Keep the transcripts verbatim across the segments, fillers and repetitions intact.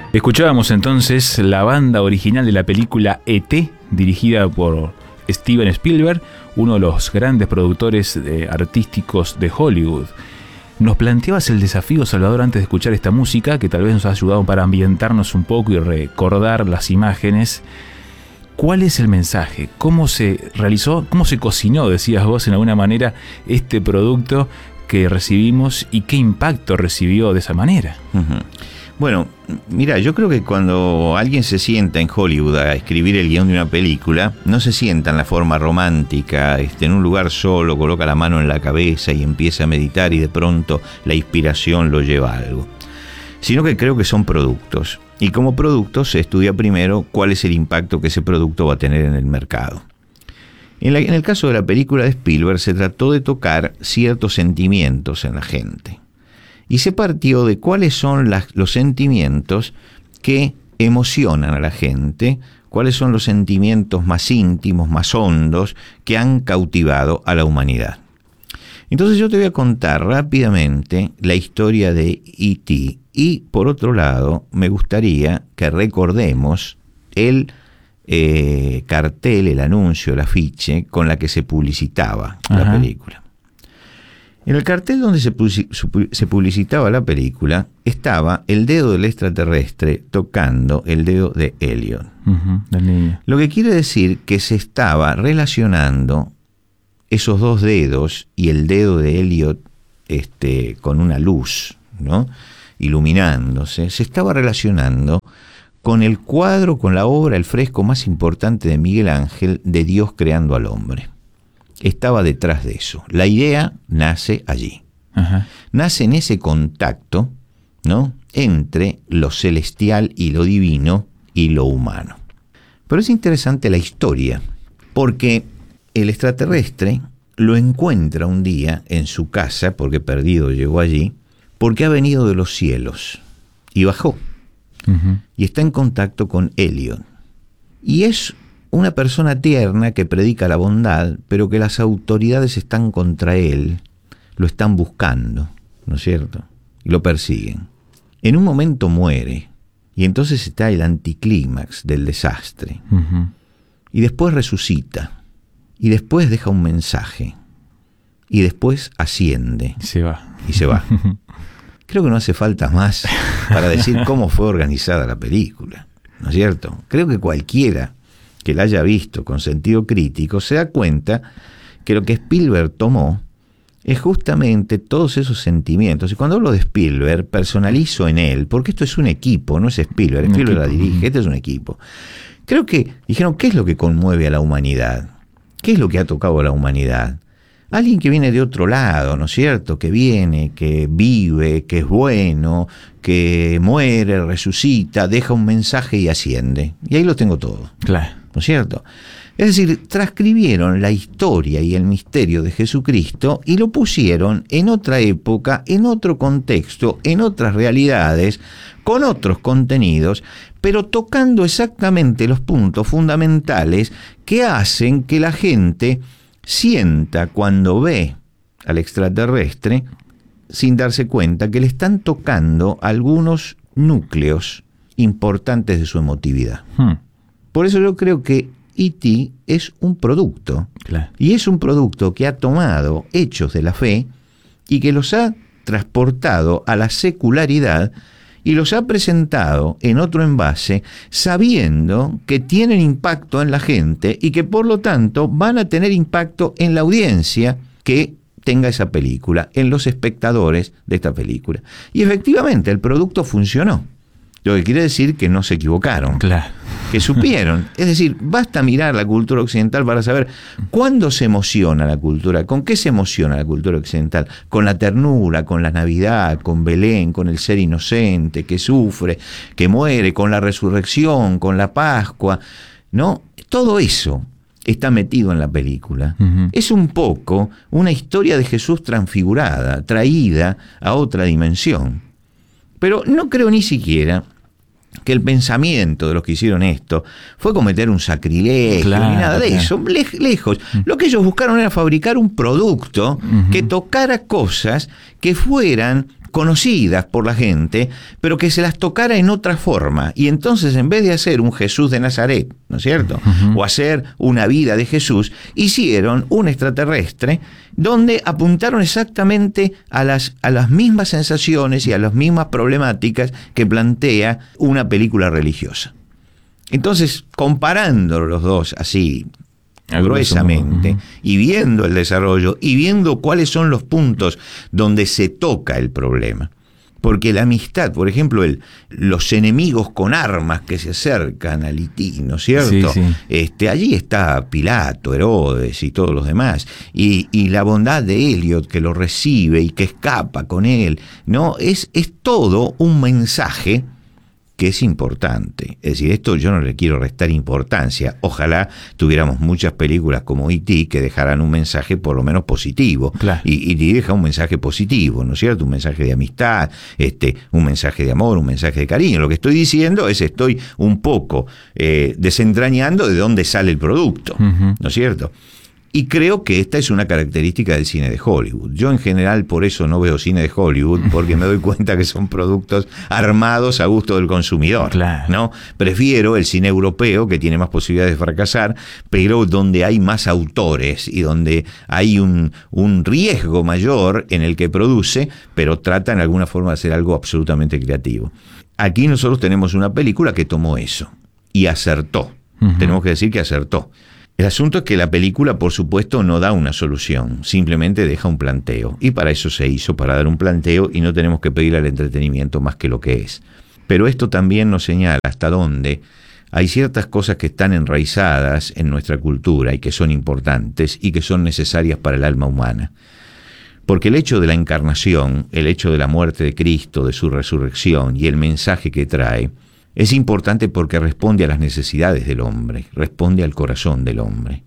Escuchábamos entonces la banda original de la película E T, dirigida por Steven Spielberg, uno de los grandes productores eh, artísticos de Hollywood. Nos planteabas el desafío, Salvador, antes de escuchar esta música, que tal vez nos ha ayudado para ambientarnos un poco y recordar las imágenes. ¿Cuál es el mensaje? ¿Cómo se realizó, cómo se cocinó, decías vos, en alguna manera, este producto que recibimos y qué impacto recibió de esa manera? Uh-huh. Bueno, mira, yo creo que cuando alguien se sienta en Hollywood a escribir el guión de una película, no se sienta en la forma romántica, este, en un lugar solo, coloca la mano en la cabeza y empieza a meditar y de pronto la inspiración lo lleva a algo. Sino que creo que son productos. Y como productos se estudia primero cuál es el impacto que ese producto va a tener en el mercado. En, la, en el caso de la película de Spielberg se trató de tocar ciertos sentimientos en la gente. Y se partió de cuáles son las, los sentimientos que emocionan a la gente, cuáles son los sentimientos más íntimos, más hondos, que han cautivado a la humanidad. Entonces yo te voy a contar rápidamente la historia de E T y, por otro lado, me gustaría que recordemos el eh, cartel, el anuncio, el afiche con la que se publicitaba Ajá. la película. En el cartel donde se, se publicitaba la película estaba el dedo del extraterrestre tocando el dedo de Elliot. Uh-huh, la niña. Lo que quiere decir que se estaba relacionando esos dos dedos y el dedo de Elliot este, con una luz, ¿no? Iluminándose, se estaba relacionando con el cuadro, con la obra, el fresco más importante de Miguel Ángel, de Dios creando al hombre. Estaba detrás de eso. La idea nace allí. Ajá. Nace en ese contacto, ¿no?, entre lo celestial y lo divino y lo humano. Pero es interesante la historia, porque el extraterrestre lo encuentra un día en su casa, porque perdido llegó allí, porque ha venido de los cielos y bajó. Uh-huh. Y está en contacto con Elliot. Y es una persona tierna que predica la bondad, pero que las autoridades están contra él, lo están buscando, ¿no es cierto? Y lo persiguen. En un momento muere, y entonces está el anticlímax del desastre. Uh-huh. Y después resucita, y después deja un mensaje, y después asciende. Y se va. Y se va. Creo que no hace falta más para decir cómo fue organizada la película, ¿no es cierto? Creo que cualquiera que la haya visto con sentido crítico se da cuenta que lo que Spielberg tomó es justamente todos esos sentimientos. Y cuando hablo de Spielberg, personalizo en él, porque esto es un equipo, no es Spielberg, un Spielberg equipo. La dirige, este es un equipo. Creo que dijeron, ¿qué es lo que conmueve a la humanidad? ¿Qué es lo que ha tocado a la humanidad? Alguien que viene de otro lado, ¿no es cierto? Que viene, que vive, que es bueno, que muere, resucita, deja un mensaje y asciende. Y ahí lo tengo todo. Claro. ¿No es cierto? Es decir, transcribieron la historia y el misterio de Jesucristo y lo pusieron en otra época, en otro contexto, en otras realidades, con otros contenidos, pero tocando exactamente los puntos fundamentales que hacen que la gente sienta cuando ve al extraterrestre, sin darse cuenta, que le están tocando algunos núcleos importantes de su emotividad. Hmm. Por eso yo creo que E T es un producto. Claro. Y es un producto que ha tomado hechos de la fe y que los ha transportado a la secularidad y los ha presentado en otro envase, sabiendo que tienen impacto en la gente y que por lo tanto van a tener impacto en la audiencia que tenga esa película, en los espectadores de esta película. Y efectivamente el producto funcionó. Lo que quiere decir que no se equivocaron, claro, que supieron. Es decir, basta mirar la cultura occidental para saber cuándo se emociona la cultura, con qué se emociona la cultura occidental, con la ternura, con la Navidad, con Belén, con el ser inocente, que sufre, que muere, con la resurrección, con la Pascua, ¿no? Todo eso está metido en la película. Uh-huh. Es un poco una historia de Jesús transfigurada, traída a otra dimensión. Pero no creo ni siquiera que el pensamiento de los que hicieron esto fue cometer un sacrilegio, claro, ni nada de claro. eso, le- lejos. Uh-huh. Lo que ellos buscaron era fabricar un producto uh-huh. que tocara cosas que fueran conocidas por la gente, pero que se las tocara en otra forma. Y entonces, en vez de hacer un Jesús de Nazaret, ¿no es cierto?, uh-huh. o hacer una vida de Jesús, hicieron un extraterrestre donde apuntaron exactamente a las, a las mismas sensaciones y a las mismas problemáticas que plantea una película religiosa. Entonces, comparando los dos así gruesamente, y viendo el desarrollo y viendo cuáles son los puntos donde se toca el problema. Porque la amistad, por ejemplo, el, los enemigos con armas que se acercan al E T, ¿no es cierto? Sí, sí. Este, allí está Pilato, Herodes y todos los demás. Y, y la bondad de Elliot que lo recibe y que escapa con él, ¿no? Es, es todo un mensaje que es importante. Es decir, esto yo no le quiero restar importancia. Ojalá tuviéramos muchas películas como E T que dejaran un mensaje por lo menos positivo. Claro. Y, y deja un mensaje positivo, ¿no es cierto? Un mensaje de amistad, este, un mensaje de amor, un mensaje de cariño. Lo que estoy diciendo es, estoy un poco eh, desentrañando de dónde sale el producto, uh-huh. ¿no es cierto? Y creo que esta es una característica del cine de Hollywood. Yo en general por eso no veo cine de Hollywood, porque me doy cuenta que son productos armados a gusto del consumidor. Claro. ¿No? Prefiero el cine europeo, que tiene más posibilidades de fracasar, pero donde hay más autores y donde hay un, un riesgo mayor en el que produce, pero trata en alguna forma de hacer algo absolutamente creativo. Aquí nosotros tenemos una película que tomó eso y acertó. Uh-huh. Tenemos que decir que acertó. El asunto es que la película, por supuesto, no da una solución, simplemente deja un planteo. Y para eso se hizo, para dar un planteo, y no tenemos que pedir al entretenimiento más que lo que es. Pero esto también nos señala hasta dónde hay ciertas cosas que están enraizadas en nuestra cultura y que son importantes y que son necesarias para el alma humana. Porque el hecho de la encarnación, el hecho de la muerte de Cristo, de su resurrección y el mensaje que trae, es importante porque responde a las necesidades del hombre, responde al corazón del hombre.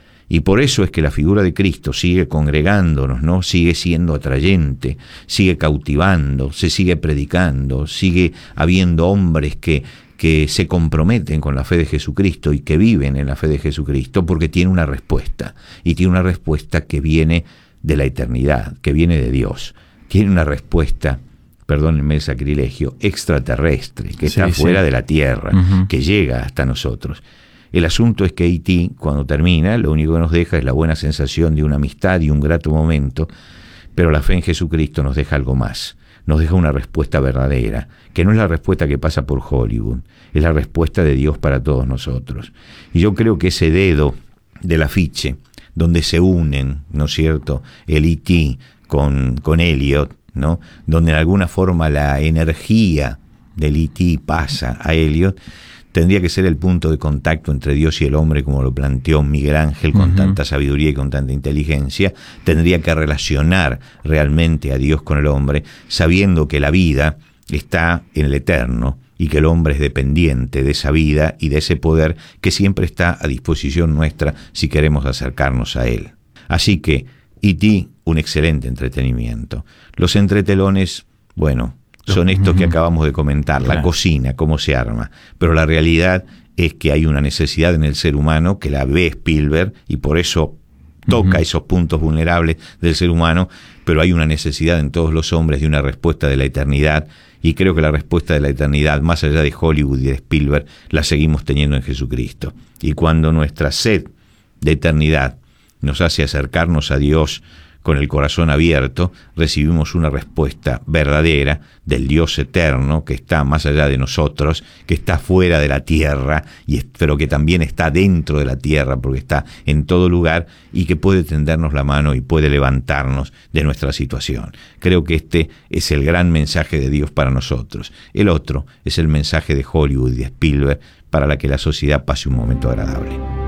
Y por eso es que la figura de Cristo sigue congregándonos, ¿no? Sigue siendo atrayente, sigue cautivando, se sigue predicando, sigue habiendo hombres que, que se comprometen con la fe de Jesucristo y que viven en la fe de Jesucristo, porque tiene una respuesta, y tiene una respuesta que viene de la eternidad, que viene de Dios. Tiene una respuesta, perdónenme el sacrilegio, extraterrestre, que está sí, fuera sí. de la Tierra, uh-huh. que llega hasta nosotros. El asunto es que E T, cuando termina, lo único que nos deja es la buena sensación de una amistad y un grato momento, pero la fe en Jesucristo nos deja algo más, nos deja una respuesta verdadera, que no es la respuesta que pasa por Hollywood, es la respuesta de Dios para todos nosotros. Y yo creo que ese dedo del afiche, donde se unen, ¿no es cierto?, el E T con, con Elliot, ¿no?, donde en alguna forma la energía del E T pasa a Elliot, tendría que ser el punto de contacto entre Dios y el hombre, como lo planteó Miguel Ángel con uh-huh. tanta sabiduría y con tanta inteligencia. Tendría que relacionar realmente a Dios con el hombre, sabiendo que la vida está en el eterno y que el hombre es dependiente de esa vida y de ese poder que siempre está a disposición nuestra si queremos acercarnos a él. Así que E T, un excelente entretenimiento. Los entretelones, bueno, son estos que acabamos de comentar, claro. La cocina, cómo se arma, pero la realidad es que hay una necesidad en el ser humano que la ve Spielberg y por eso toca uh-huh. esos puntos vulnerables del ser humano, pero hay una necesidad en todos los hombres de una respuesta de la eternidad, y creo que la respuesta de la eternidad, más allá de Hollywood y de Spielberg, la seguimos teniendo en Jesucristo. Y cuando nuestra sed de eternidad nos hace acercarnos a Dios con el corazón abierto, recibimos una respuesta verdadera del Dios eterno que está más allá de nosotros, que está fuera de la tierra, y, pero que también está dentro de la tierra porque está en todo lugar y que puede tendernos la mano y puede levantarnos de nuestra situación. Creo que este es el gran mensaje de Dios para nosotros. El otro es el mensaje de Hollywood y de Spielberg para la que la sociedad pase un momento agradable.